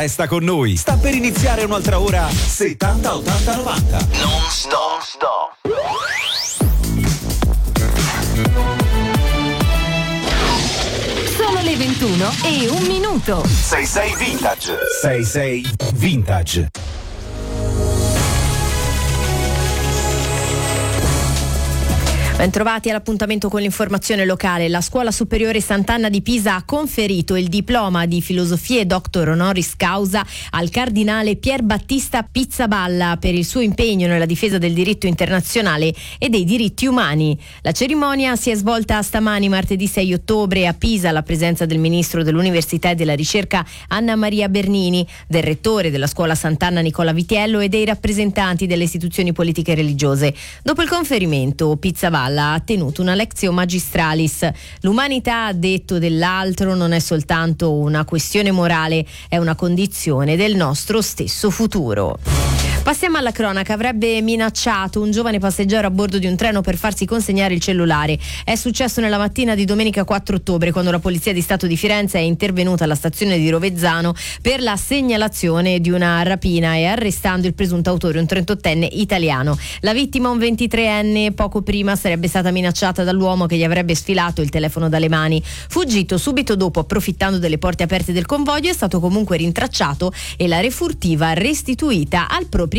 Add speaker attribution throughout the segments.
Speaker 1: Resta con noi, sta per iniziare un'altra ora 70 80 90. Non stop.
Speaker 2: Sono le 21 e 1 minuto.
Speaker 1: 66 Vintage. 66 Vintage.
Speaker 3: Bentrovati all'appuntamento con l'informazione locale. La Scuola Superiore Sant'Anna di Pisa ha conferito il diploma di filosofia e doctor honoris causa al cardinale Pier Battista Pizzaballa per il suo impegno nella difesa del diritto internazionale e dei diritti umani. La cerimonia si è svolta stamani, martedì 6 ottobre, a Pisa, alla presenza del ministro dell'Università e della Ricerca Anna Maria Bernini, del rettore della Scuola Sant'Anna Nicola Vitiello e dei rappresentanti delle istituzioni politiche e religiose. Dopo il conferimento, Pizzaballa ha tenuto una lectio magistralis. L'umanità, ha detto dell'altro, non è soltanto una questione morale, è una condizione del nostro stesso futuro. Passiamo alla cronaca. Avrebbe minacciato un giovane passeggero a bordo di un treno per farsi consegnare il cellulare. È successo nella mattina di domenica 4 ottobre, quando la Polizia di Stato di Firenze è intervenuta alla stazione di Rovezzano per la segnalazione di una rapina e arrestando il presunto autore, un 38enne italiano. La vittima, un 23enne, poco prima sarebbe stata minacciata dall'uomo che gli avrebbe sfilato il telefono dalle mani. Fuggito subito dopo, approfittando delle porte aperte del convoglio, è stato comunque rintracciato e la refurtiva restituita al proprietario.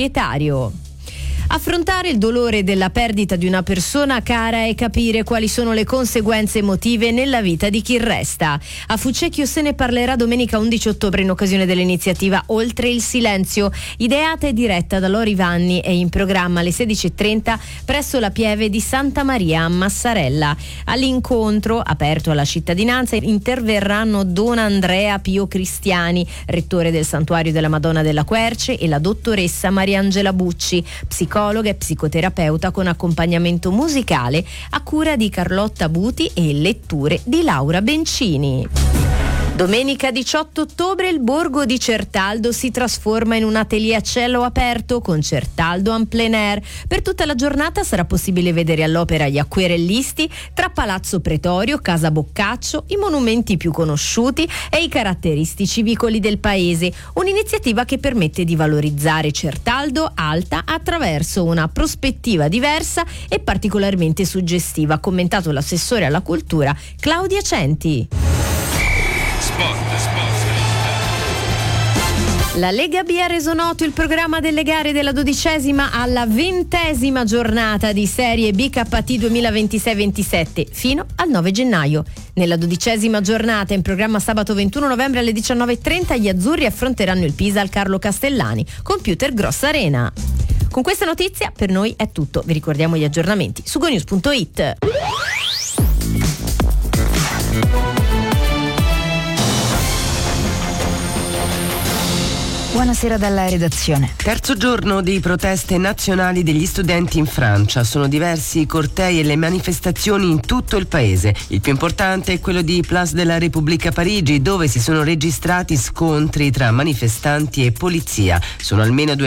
Speaker 3: Affrontare il dolore della perdita di una persona cara e capire quali sono le conseguenze emotive nella vita di chi resta. A Fucecchio se ne parlerà domenica 11 ottobre in occasione dell'iniziativa Oltre il silenzio, ideata e diretta da Lori Vanni e in programma alle 16:30 presso la Pieve di Santa Maria a Massarella. All'incontro, aperto alla cittadinanza, interverranno Don Andrea Pio Cristiani, rettore del Santuario della Madonna della Querce, e la dottoressa Mariangela Bucci, psicologa e psicoterapeuta con accompagnamento musicale a cura di Carlotta Buti e letture di Laura Bencini. Domenica 18 ottobre il borgo di Certaldo si trasforma in un atelier a cielo aperto con Certaldo en plein air. Per tutta la giornata sarà possibile vedere all'opera gli acquerellisti tra Palazzo Pretorio, Casa Boccaccio, i monumenti più conosciuti e i caratteristici vicoli del paese. Un'iniziativa che permette di valorizzare Certaldo Alta attraverso una prospettiva diversa e particolarmente suggestiva, ha commentato l'assessore alla cultura Claudia Centi. La Lega B ha reso noto il programma delle gare della 12ª alla 20ª giornata di Serie BKT 2026-27 fino al 9 gennaio. Nella 12ª giornata, in programma sabato 21 novembre alle 19:30, gli azzurri affronteranno il Pisa al Carlo Castellani, Computer Gross Arena. Con questa notizia per noi è tutto. Vi ricordiamo gli aggiornamenti su gonews.it.
Speaker 4: Buonasera dalla redazione.
Speaker 5: Terzo giorno di proteste nazionali degli studenti in Francia. Sono diversi i cortei e le manifestazioni in tutto il paese. Il più importante è quello di Place de la République a Parigi, dove si sono registrati scontri tra manifestanti e polizia. Sono almeno